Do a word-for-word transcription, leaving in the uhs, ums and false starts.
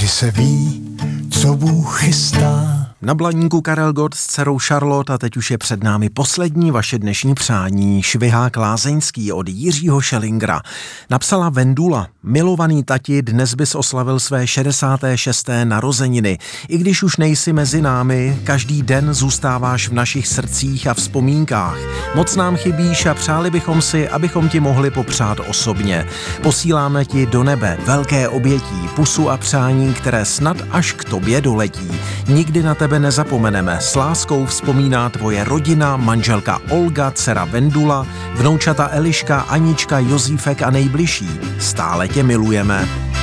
Vždy se ví, co Bůh chystá. Na Blaníku Karel Gott s dcerou Charlotte a teď už je před námi poslední vaše dnešní přání. Švihák lázeňský od Jiřího Schellingera. Napsala Vendula: milovaný tati, dnes bys oslavil své šedesáté šesté narozeniny. I když už nejsi mezi námi, každý den zůstáváš v našich srdcích a vzpomínkách. Moc nám chybíš a přáli bychom si, abychom ti mohli popřát osobně. Posíláme ti do nebe velké obětí, pusu a přání, které snad až k tobě doletí. Nikdy na tebe nezapomeneme. S láskou vzpomíná tvoje rodina, manželka Olga, dcera Vendula, vnoučata Eliška, Anička, Jozífek a nejbližší. Stále tě milujeme.